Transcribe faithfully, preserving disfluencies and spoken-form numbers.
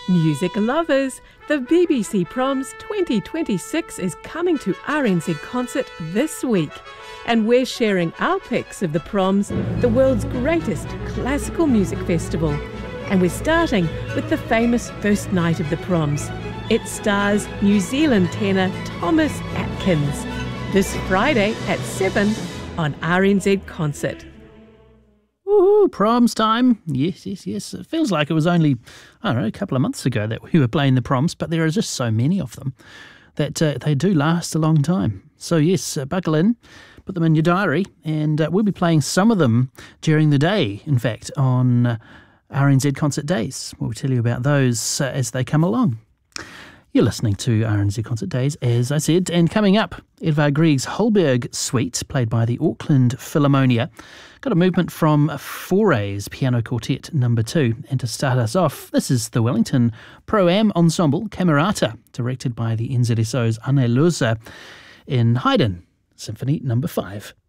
Music lovers, the B B C Proms twenty twenty-six is coming to R N Z Concert this week, and we're sharing our picks of the Proms, the world's greatest classical music festival. And we're starting with the famous first night of the Proms. It stars New Zealand tenor Thomas Atkins, this Friday at seven on R N Z Concert. Ooh, Proms time. Yes, yes, yes. It feels like it was only, I don't know, a couple of months ago that we were playing the Proms, but there are just so many of them that uh, they do last a long time. So yes, uh, buckle in, put them in your diary, and uh, we'll be playing some of them during the day, in fact, on uh, R N Z Concert Days. We'll tell you about those uh, as they come along. You're listening to R N Z Concert Days, as I said, and coming up, Edvard Grieg's Holberg Suite, played by the Auckland Philharmonia. Got a movement from Fouray's Piano Quartet number two. And to start us off, this is the Wellington Pro-Am Ensemble Camerata, directed by the N Z S O's Anne Loza in Haydn, Symphony number five.